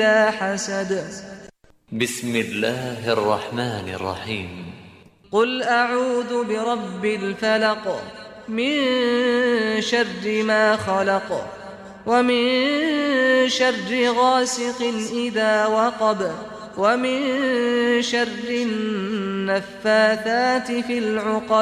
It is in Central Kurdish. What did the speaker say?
إذا حسد. بسم الله الرحمن الرحيم. قل أعوذ برب الفلق من شر ما خلق ومن شر غاسق إذا وقب ومن شر النفاثات في العقد